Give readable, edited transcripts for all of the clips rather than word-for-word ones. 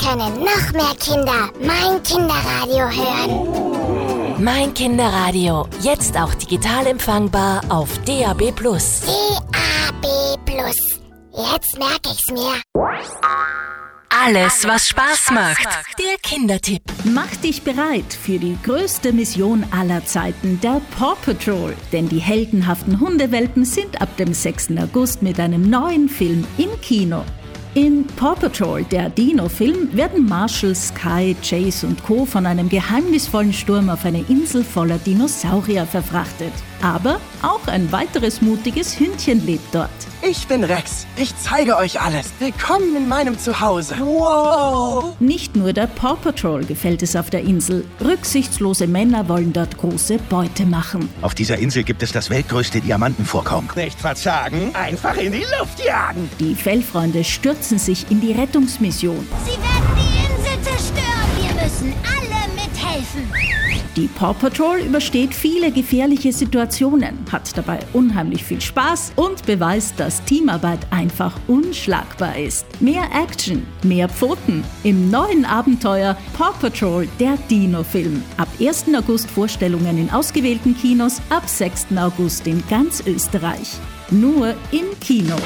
können noch mehr Kinder mein Kinderradio hören. Mein Kinderradio, jetzt auch digital empfangbar auf DAB+. DAB+. Jetzt merke ich's mir. Alles, was Spaß macht. Der Kindertipp. Mach dich bereit für die größte Mission aller Zeiten, der Paw Patrol. Denn die heldenhaften Hundewelpen sind ab dem 6. August mit einem neuen Film im Kino. In Paw Patrol, der Dino-Film, werden Marshall, Sky, Chase und Co. von einem geheimnisvollen Sturm auf eine Insel voller Dinosaurier verfrachtet. Aber auch ein weiteres mutiges Hündchen lebt dort. Ich bin Rex. Ich zeige euch alles. Willkommen in meinem Zuhause. Wow! Nicht nur der Paw Patrol gefällt es auf der Insel. Rücksichtslose Männer wollen dort große Beute machen. Auf dieser Insel gibt es das weltgrößte Diamantenvorkommen. Nicht verzagen, einfach in die Luft jagen. Die Fellfreunde stürzen sich in die Rettungsmission. Sie werden die Insel zerstören. Wir müssen alle mithelfen. Die Paw Patrol übersteht viele gefährliche Situationen, hat dabei unheimlich viel Spaß und beweist, dass Teamarbeit einfach unschlagbar ist. Mehr Action, mehr Pfoten im neuen Abenteuer Paw Patrol, der Dino-Film. Ab 1. August Vorstellungen in ausgewählten Kinos, ab 6. August in ganz Österreich. Nur im Kino.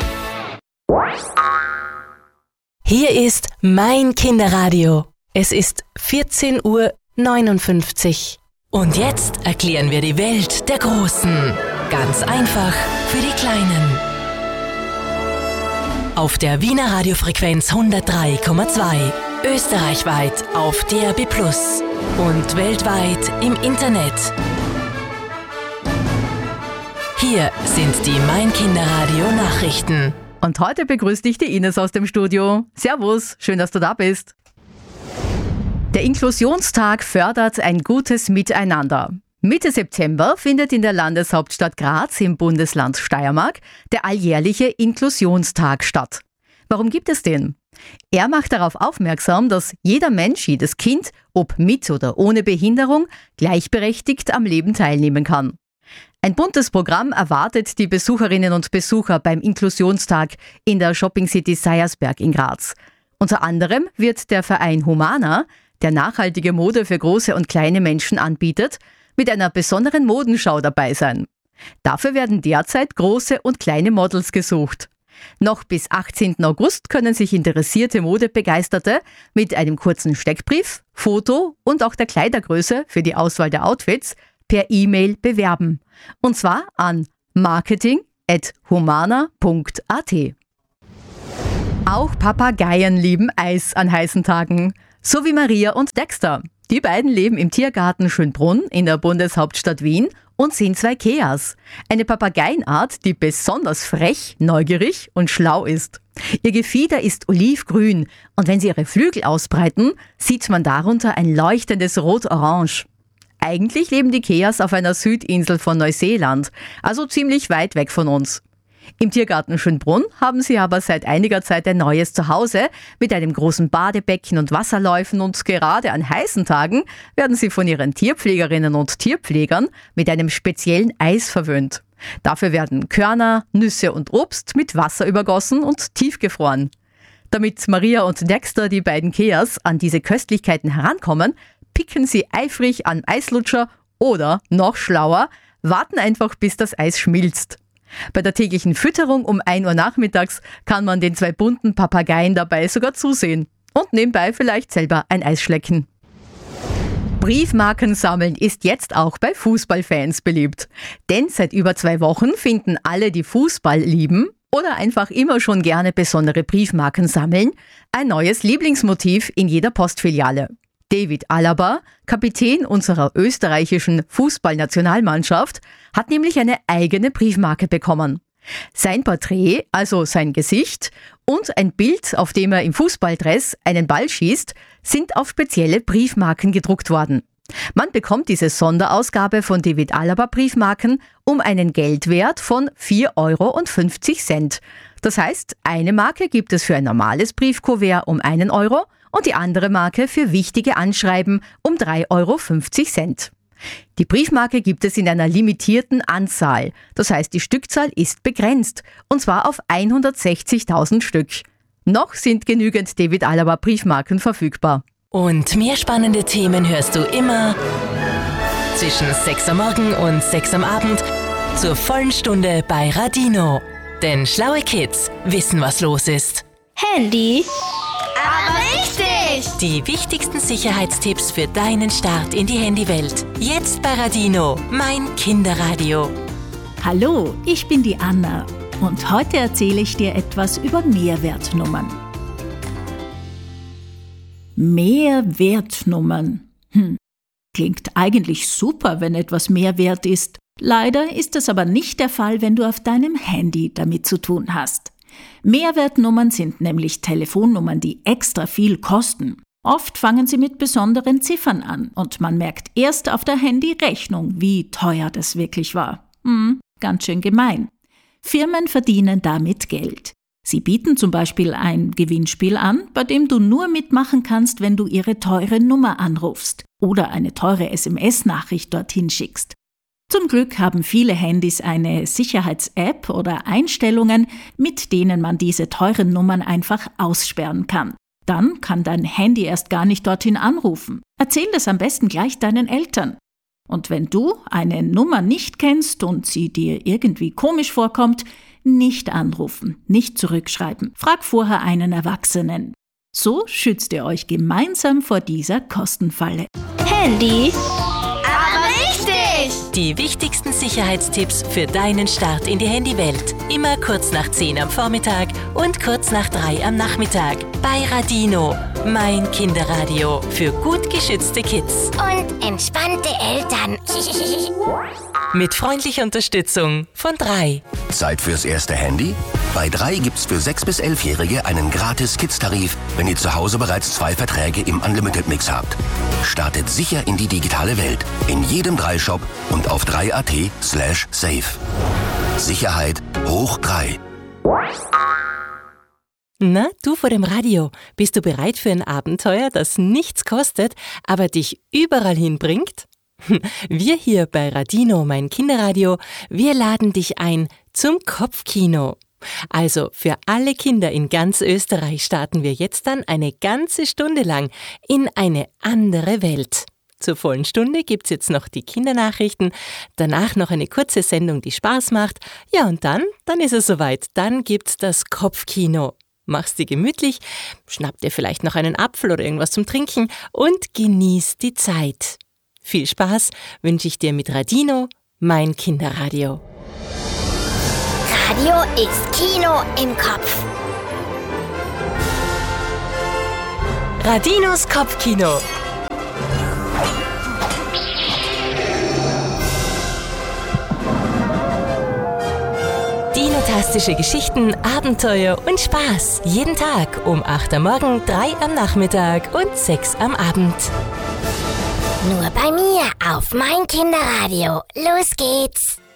Hier ist mein Kinderradio. Es ist 14:59 Uhr. Und jetzt erklären wir die Welt der Großen. Ganz einfach für die Kleinen. Auf der Wiener Radiofrequenz 103,2. Österreichweit auf DAB+ und weltweit im Internet. Hier sind die Mein Kinderradio Nachrichten. Und heute begrüßt dich die Ines aus dem Studio. Servus, schön, dass du da bist. Der Inklusionstag fördert ein gutes Miteinander. Mitte September findet in der Landeshauptstadt Graz im Bundesland Steiermark der alljährliche Inklusionstag statt. Warum gibt es den? Er macht darauf aufmerksam, dass jeder Mensch, jedes Kind, ob mit oder ohne Behinderung, gleichberechtigt am Leben teilnehmen kann. Ein buntes Programm erwartet die Besucherinnen und Besucher beim Inklusionstag in der Shopping City Seiersberg in Graz. Unter anderem wird der Verein Humana, der nachhaltige Mode für große und kleine Menschen anbietet, mit einer besonderen Modenschau dabei sein. Dafür werden derzeit große und kleine Models gesucht. Noch bis 18. August können sich interessierte Modebegeisterte mit einem kurzen Steckbrief, Foto und auch der Kleidergröße für die Auswahl der Outfits per E-Mail bewerben. Und zwar an marketing@humana.at. Auch Papageien lieben Eis an heißen Tagen. So wie Maria und Dexter. Die beiden leben im Tiergarten Schönbrunn in der Bundeshauptstadt Wien und sind zwei Keas. Eine Papageienart, die besonders frech, neugierig und schlau ist. Ihr Gefieder ist olivgrün und wenn sie ihre Flügel ausbreiten, sieht man darunter ein leuchtendes Rot-Orange. Eigentlich leben die Keas auf einer Südinsel von Neuseeland, also ziemlich weit weg von uns. Im Tiergarten Schönbrunn haben sie aber seit einiger Zeit ein neues Zuhause mit einem großen Badebecken und Wasserläufen und gerade an heißen Tagen werden sie von ihren Tierpflegerinnen und Tierpflegern mit einem speziellen Eis verwöhnt. Dafür werden Körner, Nüsse und Obst mit Wasser übergossen und tiefgefroren. Damit Maria und Dexter, die beiden Keas, an diese Köstlichkeiten herankommen, picken sie eifrig am Eislutscher oder, noch schlauer, warten einfach bis das Eis schmilzt. Bei der täglichen Fütterung um 1 Uhr nachmittags kann man den zwei bunten Papageien dabei sogar zusehen und nebenbei vielleicht selber ein Eis schlecken. Briefmarken sammeln ist jetzt auch bei Fußballfans beliebt. Denn seit über 2 Wochen finden alle, die Fußball lieben oder einfach immer schon gerne besondere Briefmarken sammeln, ein neues Lieblingsmotiv in jeder Postfiliale. David Alaba, Kapitän unserer österreichischen Fußballnationalmannschaft, hat nämlich eine eigene Briefmarke bekommen. Sein Porträt, also sein Gesicht, und ein Bild, auf dem er im Fußballdress einen Ball schießt, sind auf spezielle Briefmarken gedruckt worden. Man bekommt diese Sonderausgabe von David Alaba Briefmarken um einen Geldwert von 4,50 €. Das heißt, eine Marke gibt es für ein normales Briefkuvert um 1 Euro und die andere Marke für wichtige Anschreiben um 3,50 €. Die Briefmarke gibt es in einer limitierten Anzahl. Das heißt, die Stückzahl ist begrenzt, und zwar auf 160.000 Stück. Noch sind genügend David Alaba Briefmarken verfügbar. Und mehr spannende Themen hörst du immer zwischen 6 am Morgen und 6 am Abend zur vollen Stunde bei Radino. Denn schlaue Kids wissen, was los ist. Handy? Aber richtig! Die wichtigsten Sicherheitstipps für deinen Start in die Handywelt. Jetzt bei Radino, mein Kinderradio. Hallo, ich bin die Anna und heute erzähle ich dir etwas über Mehrwertnummern. Mehrwertnummern. Klingt eigentlich super, wenn etwas mehr wert ist. Leider ist das aber nicht der Fall, wenn du auf deinem Handy damit zu tun hast. Mehrwertnummern sind nämlich Telefonnummern, die extra viel kosten. Oft fangen sie mit besonderen Ziffern an und man merkt erst auf der Handyrechnung, wie teuer das wirklich war. Ganz schön gemein. Firmen verdienen damit Geld. Sie bieten zum Beispiel ein Gewinnspiel an, bei dem du nur mitmachen kannst, wenn du ihre teure Nummer anrufst oder eine teure SMS-Nachricht dorthin schickst. Zum Glück haben viele Handys eine Sicherheits-App oder Einstellungen, mit denen man diese teuren Nummern einfach aussperren kann. Dann kann dein Handy erst gar nicht dorthin anrufen. Erzähl das am besten gleich deinen Eltern. Und wenn du eine Nummer nicht kennst und sie dir irgendwie komisch vorkommt, nicht anrufen, nicht zurückschreiben. Frag vorher einen Erwachsenen. So schützt ihr euch gemeinsam vor dieser Kostenfalle. Handy? Aber richtig! Die wichtigsten Sicherheitstipps für deinen Start in die Handywelt. Immer kurz nach 10 am Vormittag und kurz nach 3 am Nachmittag. Bei Radino, mein Kinderradio für gut geschützte Kids. Und entspannte Eltern. Mit freundlicher Unterstützung von 3. Zeit fürs erste Handy? Bei 3 gibt's für 6- bis 11-Jährige einen gratis Kids-Tarif, wenn ihr zu Hause bereits 2 Verträge im Unlimited-Mix habt. Startet sicher in die digitale Welt. In jedem 3-Shop und auf 3.at/safe. Sicherheit hoch 3. Na, du vor dem Radio, bist du bereit für ein Abenteuer, das nichts kostet, aber dich überall hinbringt? Wir hier bei Radino, mein Kinderradio, wir laden dich ein zum Kopfkino. Also für alle Kinder in ganz Österreich starten wir jetzt dann eine ganze Stunde lang in eine andere Welt. Zur vollen Stunde gibt's jetzt noch die Kindernachrichten, danach noch eine kurze Sendung, die Spaß macht. Ja, und dann ist es soweit, dann gibt's das Kopfkino. Mach's dir gemütlich, schnapp dir vielleicht noch einen Apfel oder irgendwas zum Trinken und genieß die Zeit. Viel Spaß wünsche ich dir mit Radino, mein Kinderradio. Radio ist Kino im Kopf. Radinos Kopfkino. Dinotastische Geschichten, Abenteuer und Spaß. Jeden Tag um 8 am Morgen, 3 am Nachmittag und 6 am Abend. Nur bei mir auf mein Kinderradio. Los geht's!